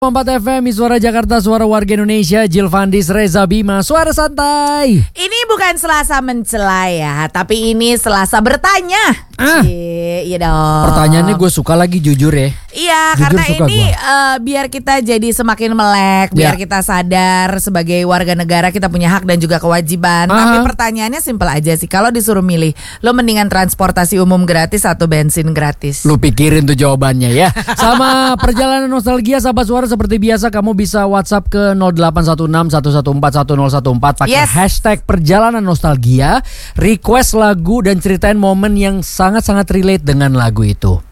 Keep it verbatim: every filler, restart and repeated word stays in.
empat F M, Suara Jakarta, Suara Warga Indonesia. Jill Fandis, Reza Bima, Suara Santai. Ini bukan Selasa mencela ya, tapi ini Selasa bertanya. Ah, iya dong. pertanyaannya gue suka lagi, jujur ya. Iya, Jujur karena suka ini uh, biar kita jadi semakin melek, biar Ya. kita sadar sebagai warga negara kita punya hak dan juga kewajiban. Aha. Tapi pertanyaannya simpel aja sih. Kalau disuruh milih, lo mendingan transportasi umum gratis atau bensin gratis? Lu pikirin tuh jawabannya ya. Sama perjalanan nostalgia, sahabat suara, seperti biasa kamu bisa WhatsApp ke nol delapan satu enam satu satu empat satu nol satu empat pakai Yes. hashtag perjalanan nostalgia, request lagu dan ceritain momen yang sangat-sangat relate dengan lagu itu.